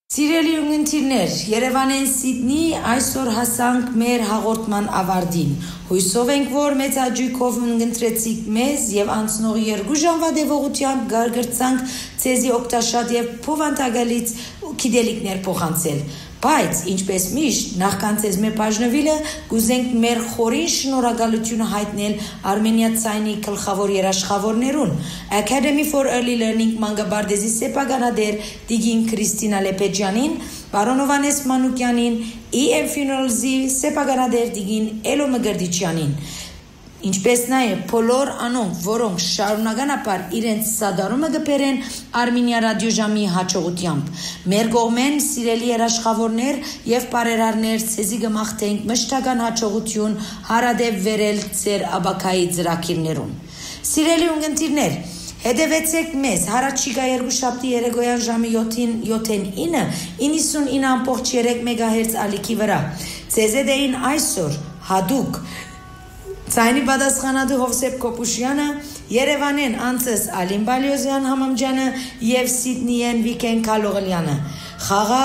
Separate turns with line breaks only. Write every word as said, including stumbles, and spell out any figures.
Սիրելի ունգընտիրներ, Երևանեն Սիդնի այսօր հասանք մեր հաղորդման ավարտին։ Հույսով ենք, որ մեծ հաճույքով ունգընտրեցիք մեզ եւ անցնող երկու ժամվա դեպողությամբ գարգրծանք ցեզի օգտաշատ եւ փոխանցագալից գիտելիքներ փոխանցել։ Բայց, ինչպես միշտ, նախքան ցեզ մեր բաժնվելը, կուզենք մեր խորին շնորհակալությունը հայտնել Արմենիացայնի գլխավոր երաշխավորներուն, Academy for Early Learning մանկաբարձի սեփականատեր Տիգին Քրիստինա Լեպեջյանին, Պարոն Հովհաննես Մանուկյանին, E M Funerals-ի սեփականատեր Տիգին Էլո Մգրդիչյանին, ինչպես նաև բոլոր անոնք, որոնք շարունականաբար իրենց սադարումը գբերեն Արմենիա ռադիոժամի հաջողությամբ։ Մեր կողմեն սիրելի երաշխավորներ եւ բարերարներ ցեզի կմաղթենք մշտական հաջողություն հարադեպ վերել ձեր աբակայի ծրագիրներուն։ Սիրելի ունգընտիրներ, հետևեցեք մեզ հառաջիկա երկուշաբթի երեկոյան ժամի յոթին ինը իննսունինը ամբողջ երեք մեգահերց ալիքի վրա։ Ցեզեդեին այսօր հադուկ Ցայնի պատասխանատու Հովսեփ Կոպուշյանը, Երևանեն անցս Ալին Բալյոզյան համամջանը եւ Սիդնիեն Վիկեն Կալողլյանը։ Խաղա